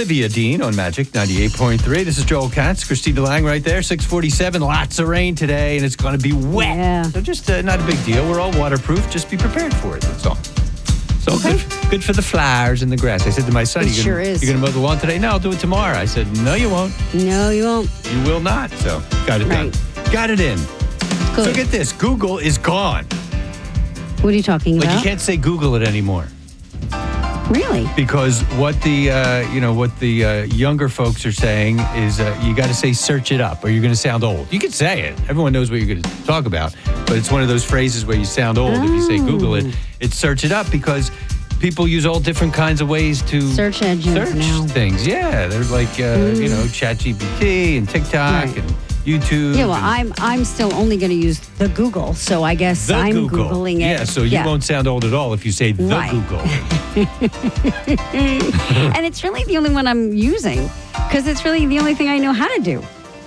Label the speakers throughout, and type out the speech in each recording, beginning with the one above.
Speaker 1: Olivia Dean on Magic 98.3. This is Joel Katz, Christina Lang right there, 647. Lots of rain today, and it's going to be wet.
Speaker 2: Yeah.
Speaker 1: So just not a big deal. We're all waterproof. Just be prepared for it. That's all. So good for the flowers and the grass. I said to my son,
Speaker 2: It sure is.
Speaker 1: You're going to mow the lawn today? No, I'll do it tomorrow. I said, no, you won't.
Speaker 2: No, you won't.
Speaker 1: You will not. So got it done. Got it in.
Speaker 2: Good.
Speaker 1: So get this. Google is gone.
Speaker 2: What are you talking
Speaker 1: Like
Speaker 2: about?
Speaker 1: you can't say Google it anymore.
Speaker 2: Really?
Speaker 1: Because what the younger folks are saying is you got to say search it up or you're going to sound old. You can say it. Everyone knows what you're going to talk about. But it's one of those phrases where you sound old if you say Google it. It's search it up because people use all different kinds of ways to
Speaker 2: Search engines now.
Speaker 1: things. Yeah, they're like, ChatGPT and TikTok and YouTube.
Speaker 2: Yeah, well, I'm still only going to use the Google, so I guess I'm
Speaker 1: Google.
Speaker 2: Googling it.
Speaker 1: Yeah, so you won't sound old at all if you say the
Speaker 2: Right.
Speaker 1: Google.
Speaker 2: And it's really the only one I'm using because it's really the only thing I know how to do.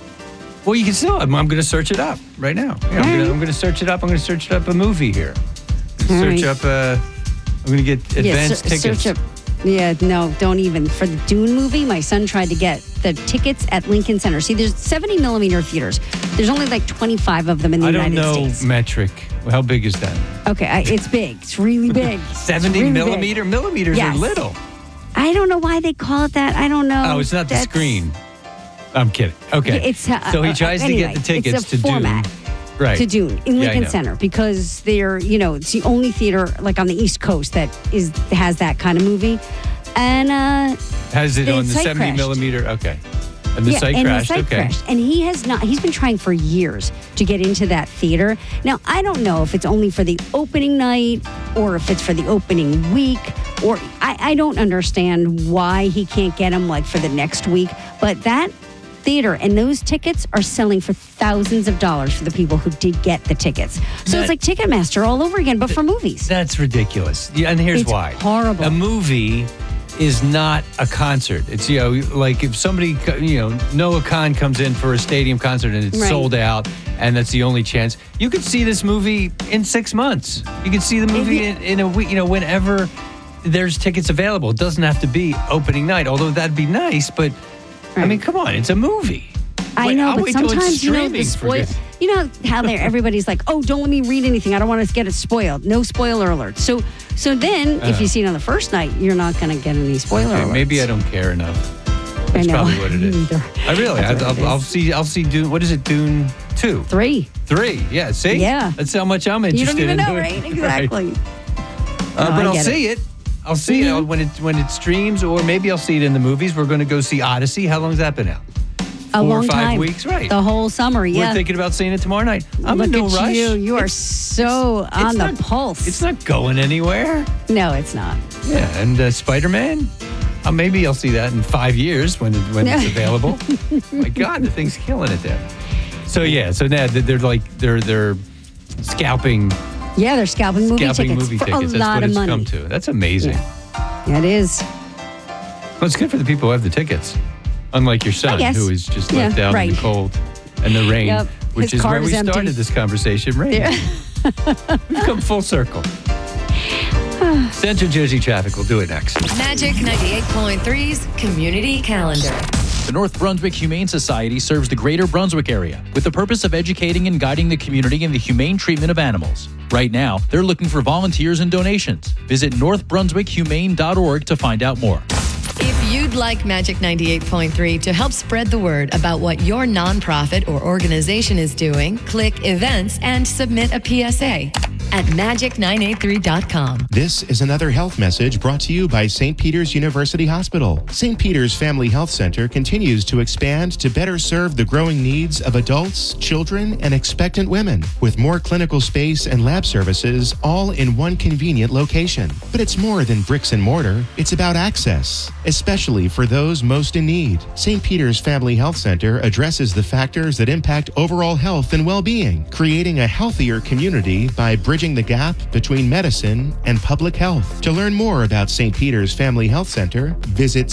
Speaker 1: Well, you can still. I'm going to search it up right now. Yeah, I'm going to search it up. I'm going to search up a movie here. Search up. I'm going to get advanced tickets.
Speaker 2: Search up. Yeah, no, don't even. For the Dune movie, my son tried to get the tickets at Lincoln Center. See, there's 70 millimeter theaters. There's only like 25 of them in the United States.
Speaker 1: Metric. How big is that?
Speaker 2: Okay, it's big. It's really big.
Speaker 1: 70
Speaker 2: really
Speaker 1: millimeter?
Speaker 2: big.
Speaker 1: Millimeters
Speaker 2: Yes.
Speaker 1: are little.
Speaker 2: I don't know why they call it that. I don't know.
Speaker 1: Oh, it's not the
Speaker 2: That's-
Speaker 1: screen. I'm kidding. Okay.
Speaker 2: It's,
Speaker 1: so he tries to get the tickets
Speaker 2: it's a
Speaker 1: to
Speaker 2: format.
Speaker 1: Dune. Right.
Speaker 2: To Dune in
Speaker 1: Yeah, I
Speaker 2: Lincoln
Speaker 1: know.
Speaker 2: Center because they're, it's the only theater like on the East Coast that has that kind of movie. And
Speaker 1: Has it
Speaker 2: the
Speaker 1: on the
Speaker 2: site
Speaker 1: 70
Speaker 2: crashed.
Speaker 1: millimeter? Okay. And the site crashed.
Speaker 2: The site
Speaker 1: Okay.
Speaker 2: crashed. And he's been trying for years to get into that theater. Now, I don't know if it's only for the opening night or if it's for the opening week or I don't understand why he can't get them like for the next week. But that theater and those tickets are selling for thousands of dollars for the people who did get the tickets. So it's like Ticketmaster all over again, but for movies.
Speaker 1: That's ridiculous. Yeah, and here's
Speaker 2: It's
Speaker 1: why.
Speaker 2: horrible.
Speaker 1: A movie is not a concert. It's, like if somebody, Noah Khan comes in for a stadium concert and it's
Speaker 2: Right.
Speaker 1: sold out and that's the only chance, you could see this movie in 6 months. You could see the movie in a week, whenever there's tickets available. It doesn't have to be opening night, although that'd be nice, but I mean, come on, it's a movie.
Speaker 2: I know,
Speaker 1: I'll
Speaker 2: but
Speaker 1: wait till it's
Speaker 2: sometimes, the
Speaker 1: streaming for
Speaker 2: spoil.
Speaker 1: this.
Speaker 2: You know how everybody's like, oh, don't let me read anything. I don't want to get it spoiled. No spoiler alerts. So then, if you see it on the first night, you're not going to get any spoiler alerts.
Speaker 1: Maybe I don't care enough. That's
Speaker 2: know.
Speaker 1: probably what it is.
Speaker 2: Neither.
Speaker 1: I really,
Speaker 2: That's what it
Speaker 1: I'll
Speaker 2: is.
Speaker 1: see Dune. What is it? Dune 2?
Speaker 2: 3.
Speaker 1: 3. Yeah. See.
Speaker 2: Yeah.
Speaker 1: That's how much I'm
Speaker 2: You
Speaker 1: interested
Speaker 2: don't even
Speaker 1: in.
Speaker 2: know, right? Exactly.
Speaker 1: But
Speaker 2: I
Speaker 1: I'll
Speaker 2: get
Speaker 1: see it. I'll see it when it streams, or maybe I'll see it in the movies. We're going to go see Odyssey. How long's that been out? 4
Speaker 2: long
Speaker 1: or 5
Speaker 2: time.
Speaker 1: weeks, right?
Speaker 2: The whole summer, yeah.
Speaker 1: We're thinking about seeing it tomorrow night. I'm
Speaker 2: Look
Speaker 1: in no
Speaker 2: at
Speaker 1: rush.
Speaker 2: you. You are so on the pulse.
Speaker 1: It's not going anywhere.
Speaker 2: No, it's not.
Speaker 1: Yeah, and Spider-Man. Maybe I'll see that in 5 years when it's available. My God, the thing's killing it there. So yeah, so now they're scalping
Speaker 2: Yeah, they're scalping movie tickets
Speaker 1: movie
Speaker 2: for
Speaker 1: tickets.
Speaker 2: a
Speaker 1: That's
Speaker 2: lot
Speaker 1: what
Speaker 2: of
Speaker 1: it's
Speaker 2: money.
Speaker 1: come to. That's amazing.
Speaker 2: Yeah, it is.
Speaker 1: Well, it's good for the people who have the tickets. Unlike your son,
Speaker 2: guess.
Speaker 1: who is just
Speaker 2: Yeah,
Speaker 1: left out in
Speaker 2: right.
Speaker 1: the cold and the rain,
Speaker 2: Yep.
Speaker 1: which
Speaker 2: His
Speaker 1: is where
Speaker 2: cart
Speaker 1: we
Speaker 2: is empty.
Speaker 1: started this conversation. Rain.
Speaker 2: Yeah.
Speaker 1: We've come full circle. Central Jersey traffic. We'll do it next.
Speaker 3: Magic 98.3's Community Calendar.
Speaker 4: The North Brunswick Humane Society serves the greater Brunswick area with the purpose of educating and guiding the community in the humane treatment of animals. Right now, they're looking for volunteers and donations. Visit northbrunswickhumane.org to find out more.
Speaker 3: If you'd like Magic 98.3 to help spread the word about what your nonprofit or organization is doing, click Events and submit a PSA at magic983.com.
Speaker 5: This is another health message brought to you by St. Peter's University Hospital. St. Peter's Family Health Center continues to expand to better serve the growing needs of adults, children, and expectant women, with more clinical space and lab services all in one convenient location. But it's more than bricks and mortar. It's about access, especially for those most in need. St. Peter's Family Health Center addresses the factors that impact overall health and well-being, creating a healthier community by bridging the gap between medicine and public health. To learn more about St. Peter's Family Health Center, visit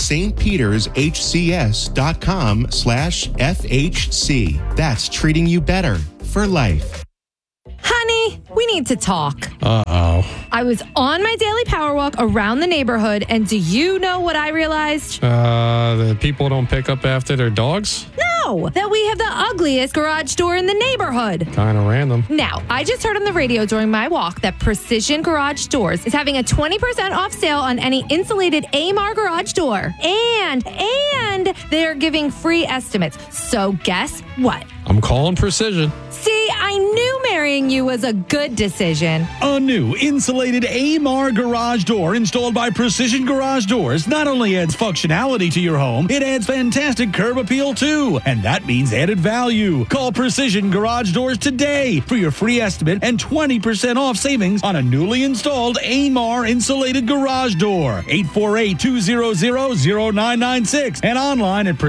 Speaker 5: stpetershcs.com/FHC. That's treating you better for life.
Speaker 6: Honey, we need to talk.
Speaker 1: Uh-oh.
Speaker 6: I was on my daily power walk around the neighborhood, and do you know what I realized?
Speaker 7: The people don't pick up after their dogs?
Speaker 6: No, that we have the ugliest garage door in the neighborhood.
Speaker 7: Kind of random.
Speaker 6: Now, I just heard on the radio during my walk that Precision Garage Doors is having a 20% off sale on any insulated AMAR garage door. And they're giving free estimates. So guess what?
Speaker 7: I'm calling Precision.
Speaker 6: See, I knew marrying you was a good decision.
Speaker 8: A new insulated AMAR garage door installed by Precision Garage Doors not only adds functionality to your home, it adds fantastic curb appeal too. And that means added value. Call Precision Garage Doors today for your free estimate and 20% off savings on a newly installed AMAR insulated garage door. 848-200-0996 and online at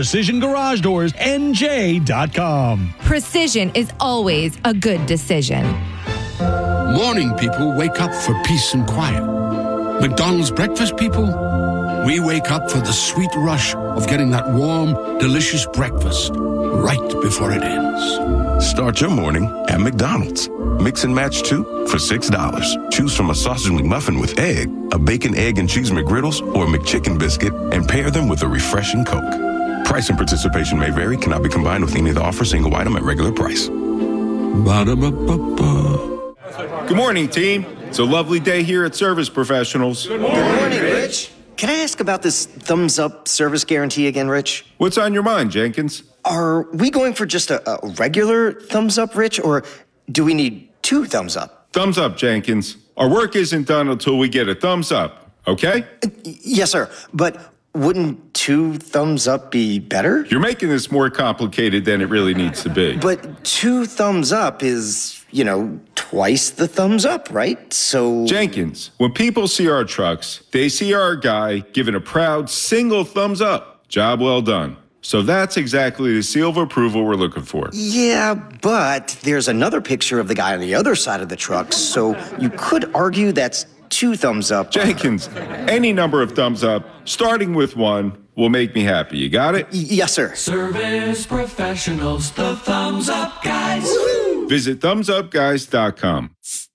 Speaker 8: PrecisionGarageDoorsNJ.com.
Speaker 6: Precision is always a good decision.
Speaker 9: Morning people wake up for peace and quiet. McDonald's breakfast people, we wake up for the sweet rush of getting that warm, delicious breakfast right before it ends.
Speaker 10: Start your morning at McDonald's. Mix and match 2 for $6. Choose from a sausage McMuffin with egg, a bacon, egg, and cheese McGriddles, or a McChicken biscuit, and pair them with a refreshing Coke. Price and participation may vary, cannot be combined with any of the offer, single item at regular price.
Speaker 9: Ba-da-ba-ba-ba.
Speaker 11: Good morning, team. It's a lovely day here at Service Professionals.
Speaker 12: Good morning, Rich. Can I ask about this thumbs up service guarantee again, Rich?
Speaker 11: What's on your mind, Jenkins?
Speaker 12: Are we going for just a regular thumbs up, Rich, or do we need 2 thumbs up?
Speaker 11: Thumbs up, Jenkins. Our work isn't done until we get a thumbs up, okay?
Speaker 12: Yes, sir. But wouldn't 2 thumbs up be better?
Speaker 11: You're making this more complicated than it really needs to be.
Speaker 12: But 2 thumbs up is, twice the thumbs up, right? So...
Speaker 11: Jenkins, when people see our trucks, they see our guy giving a proud single thumbs up. Job well done. So that's exactly the seal of approval we're looking for.
Speaker 12: Yeah, but there's another picture of the guy on the other side of the truck, so you could argue that's 2 thumbs up.
Speaker 11: Jenkins, any number of thumbs up, starting with 1, will make me happy. You got it?
Speaker 12: Yes, sir.
Speaker 13: Service Professionals, the thumbs up guys.
Speaker 12: Woo-hoo!
Speaker 11: Visit thumbsupguys.com.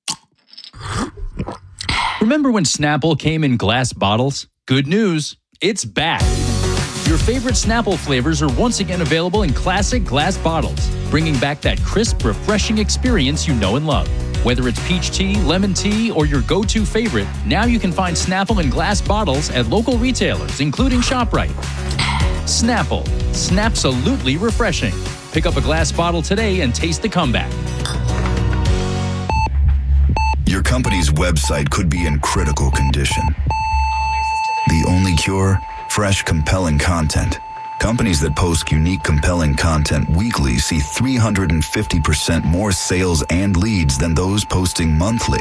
Speaker 4: Remember when Snapple came in glass bottles? Good news, it's back. Your favorite Snapple flavors are once again available in classic glass bottles, bringing back that crisp, refreshing experience you know and love. Whether it's peach tea, lemon tea, or your go-to favorite, now you can find Snapple in glass bottles at local retailers, including ShopRite. Snapple. Snapsalutely refreshing. Pick up a glass bottle today and taste the comeback.
Speaker 14: Your company's website could be in critical condition. The only cure? Fresh, compelling content. Companies that post unique, compelling content weekly see 350% more sales and leads than those posting monthly.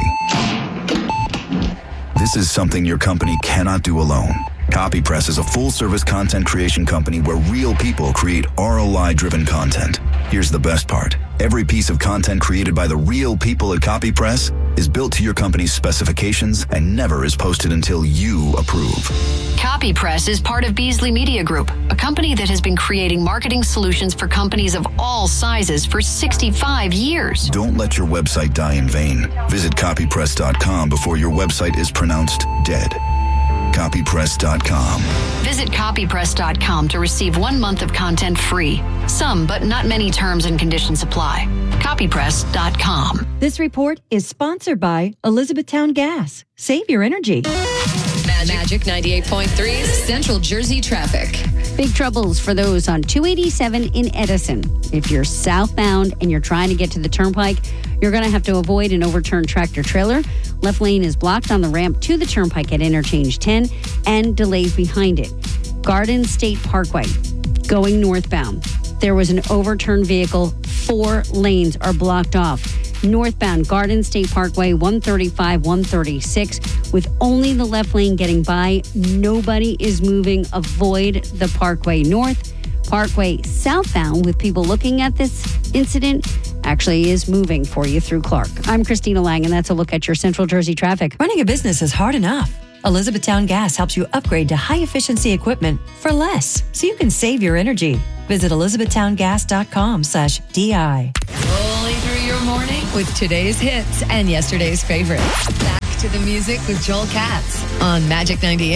Speaker 14: This is something your company cannot do alone. CopyPress is a full-service content creation company where real people create ROI-driven content. Here's the best part. Every piece of content created by the real people at CopyPress is built to your company's specifications and never is posted until you approve.
Speaker 15: CopyPress is part of Beasley Media Group, a company that has been creating marketing solutions for companies of all sizes for 65 years.
Speaker 14: Don't let your website die in vain. Visit copypress.com before your website is pronounced dead. Copypress.com.
Speaker 15: Visit copypress.com to receive 1 month of content free. Some, but not many terms and conditions apply. Copypress.com.
Speaker 16: This report is sponsored by Elizabethtown Gas. Save your energy.
Speaker 3: Magic 98.3 Central Jersey traffic.
Speaker 2: Big troubles for those on 287 in Edison. If you're southbound and you're trying to get to the turnpike, you're going to have to avoid an overturned tractor trailer. Left lane is blocked on the ramp to the turnpike at interchange 10 and delays behind it. Garden State Parkway, going northbound. There was an overturned vehicle. 4 lanes are blocked off. Northbound Garden State Parkway, 135, 136, with only the left lane getting by. Nobody is moving. Avoid the Parkway North. Parkway southbound, with people looking at this incident, actually is moving for you through Clark. I'm Christina Lang, and that's a look at your Central Jersey traffic.
Speaker 16: Running a business is hard enough. Elizabethtown Gas helps you upgrade to high-efficiency equipment for less, so you can save your energy. Visit elizabethtowngas.com/DI.
Speaker 3: Rolling through your morning with today's hits and yesterday's favorites. Back to the music with Joel Katz on Magic 98.